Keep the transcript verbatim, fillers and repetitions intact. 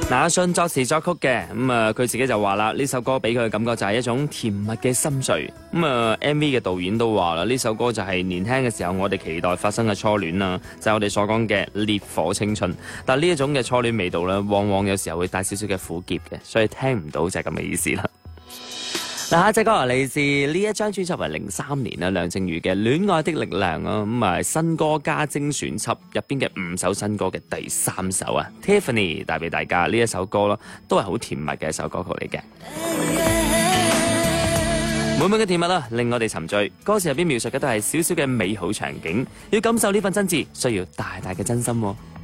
嗱，阿信作詞作曲嘅，咁啊佢自己就話啦，呢首歌俾佢嘅感覺就係一種甜蜜嘅心碎。咁啊 M V 嘅導演都話啦，呢首歌就係年輕嘅時候我哋期待發生嘅初戀啦，就係我哋所講嘅烈火青春。但係呢一種嘅初戀味道咧，往往有時候會帶少少嘅苦澀嘅，所以聽唔到就係咁嘅意思啦。嗱，下隻歌啊，嚟自呢一張專輯為零三年啦，梁靜茹嘅《戀愛的力量》啊，咁啊新歌加精選輯入邊嘅五首新歌嘅第三首啊 ，Tiffany 帶俾大家呢一首歌咯，都係好甜蜜嘅一首歌曲嚟嘅。滿滿嘅甜蜜啦，令我哋沉醉。歌詞入邊描述嘅都係少少嘅美好場景，要感受呢份真摯，需要大大嘅真心喎。